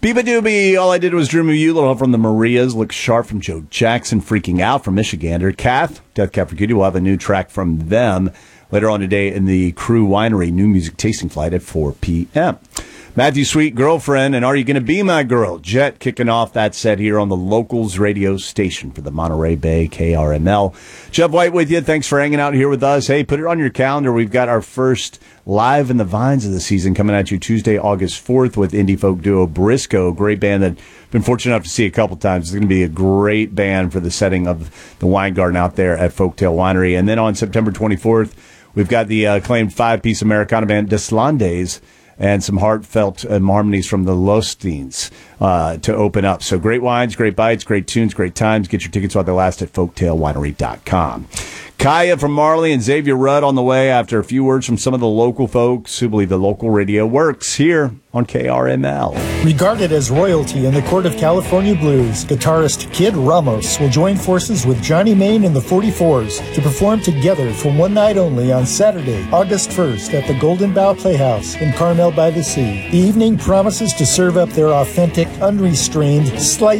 Biba Doobie, All I Did Was Dream of You, little help from the Marias, Look Sharp from Joe Jackson, Freaking Out from Michigander, Kath, Death Cab for Cutie, we'll have a new track from them later on today in the Crew Winery new music tasting flight at 4 p.m. Matthew Sweet, Girlfriend, and Are You Gonna Be My Girl? Jet kicking off that set here on the Locals radio station for the Monterey Bay KRML. Jeff White with you. Thanks for hanging out here with us. Hey, put it on your calendar. We've got our first Live in the Vines of the season coming at you Tuesday, August 4th with indie folk duo Briscoe, great band that I've been fortunate enough to see a couple times. It's going to be a great band for the setting of the wine garden out there at Folktail Winery. And then on September 24th, we've got the acclaimed five-piece Americana band Deslandes and some heartfelt harmonies from the Losteins to open up. So great wines, great bites, great tunes, great times. Get your tickets while they last at folktailwinery.com. Kaya from Marley and Xavier Rudd on the way after a few words from some of the local folks who believe the local radio works here on KRML. Regarded as royalty in the court of California blues, guitarist Kid Ramos will join forces with Johnny Main and the 44s to perform together for one night only on Saturday, August 1st at the Golden Bough Playhouse in Carmel by the Sea. The evening promises to serve up their authentic, unrestrained, slight